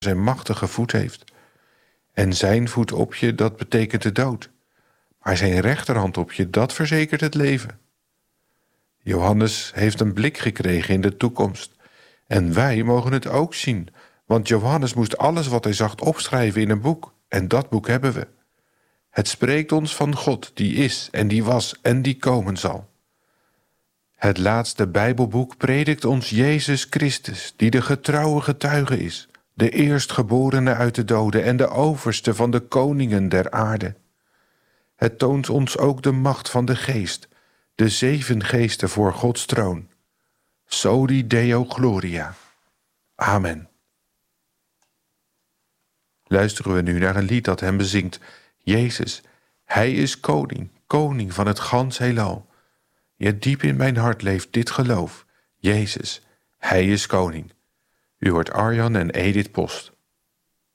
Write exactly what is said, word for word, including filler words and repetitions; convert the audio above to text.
zijn machtige voet heeft. En zijn voet op je, dat betekent de dood. Maar zijn rechterhand op je, dat verzekert het leven. Johannes heeft een blik gekregen in de toekomst. En wij mogen het ook zien, want Johannes moest alles wat hij zag opschrijven in een boek. En dat boek hebben we. Het spreekt ons van God, die is en die was en die komen zal. Het laatste Bijbelboek predikt ons Jezus Christus, die de getrouwe getuige is, de eerstgeborene uit de doden en de overste van de koningen der aarde. Het toont ons ook de macht van de geest, de zeven geesten voor Gods troon. Soli Deo Gloria. Amen. Luisteren we nu naar een lied dat hem bezingt. Jezus, Hij is koning, koning van het gans heelal. Ja, diep in mijn hart leeft dit geloof. Jezus, Hij is koning. U hoort Arjan en Edith Post.